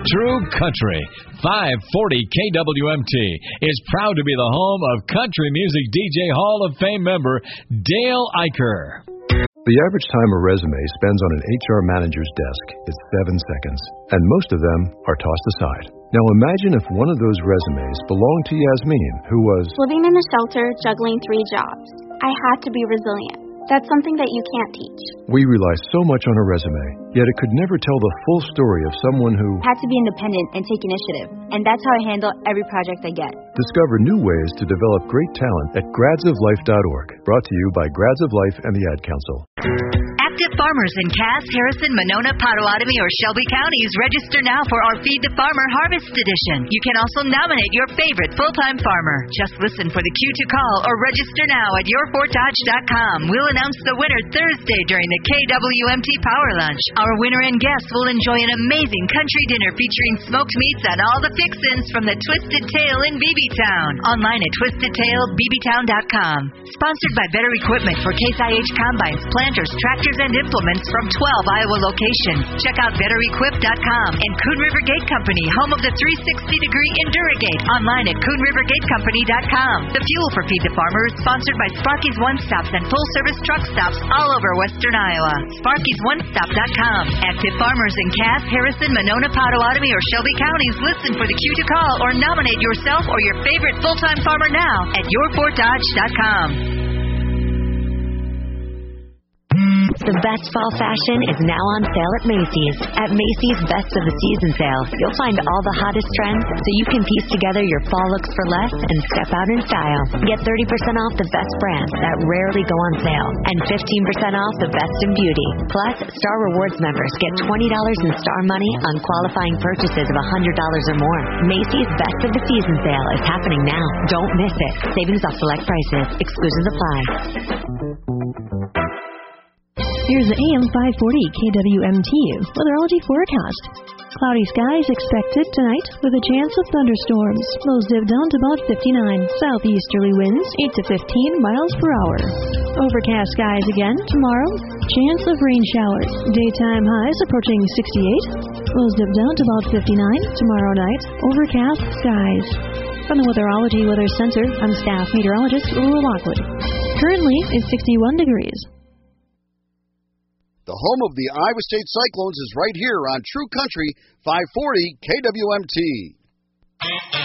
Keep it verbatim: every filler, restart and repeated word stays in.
True Country, five forty K W M T, is proud to be the home of country music D J Hall of Fame member Dale Eicher. The average time a resume spends on an H R manager's desk is seven seconds, and most of them are tossed aside. Now imagine if one of those resumes belonged to Yasmin, who was living in a shelter, juggling three jobs. I had to be resilient. That's something that you can't teach. We rely so much on a resume, yet it could never tell the full story of someone who had to be independent and take initiative. And that's how I handle every project I get. Discover new ways to develop great talent at grads of life dot org. Brought to you by Grads of Life and the Ad Council. Active farmers in Cass, Harrison, Monona, Potawatomi, or Shelby counties register now for our Feed the Farmer Harvest Edition. You can also nominate your favorite full-time farmer. Just listen for the cue to call or register now at your fort dodge dot com. We'll announce the winner Thursday during the K W M T Power Lunch. Our winner and guests will enjoy an amazing country dinner featuring smoked meats and all the fixins from the Twisted Tail in B B Town. Online at twisted tail b b town dot com. Sponsored by Better Equipment for Case I H combines, planters, tractors, and implements from twelve Iowa locations. Check out better equip dot com and Coon River Gate Company, home of the three sixty degree Enduragate. Online at coon river gate company dot com. The fuel for Feed the Farmer is sponsored by Sparky's One Stops and full service truck stops all over western Iowa. Sparky's One Stop dot com. Active farmers in Cass, Harrison, Monona, Potawatomi, or Shelby counties, listen for the cue to call or nominate yourself or your favorite full-time farmer now at your fort dodge dot com. The best fall fashion is now on sale at Macy's. At Macy's Best of the Season sale, you'll find all the hottest trends so you can piece together your fall looks for less and step out in style. Get thirty percent off the best brands that rarely go on sale and fifteen percent off the best in beauty. Plus, Star Rewards members get twenty dollars in Star money on qualifying purchases of one hundred dollars or more. Macy's Best of the Season sale is happening now. Don't miss it. Savings off select prices. Exclusions apply. Here's the A M five forty K W M T weatherology forecast. Cloudy skies expected tonight with a chance of thunderstorms. Lows dip down to about fifty-nine. Southeasterly winds eight to fifteen miles per hour. Overcast skies again tomorrow. Chance of rain showers. Daytime highs approaching sixty-eight. Lows dip down to about fifty-nine. Tomorrow night, overcast skies. From the Weatherology Weather Center, I'm staff meteorologist Laura Lockwood. Currently, it's sixty-one degrees. The home of the Iowa State Cyclones is right here on True Country five forty K W M T.